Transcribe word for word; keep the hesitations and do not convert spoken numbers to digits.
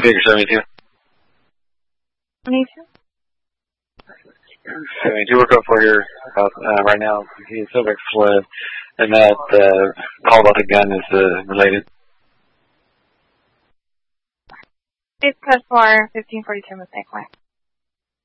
Figure seventy-two. seventy-two? seventy-two, we're going for here uh, right now. The Silvex fled, and that uh, call about the gun is uh, related. It's code for fifteen forty-two Mustang Way.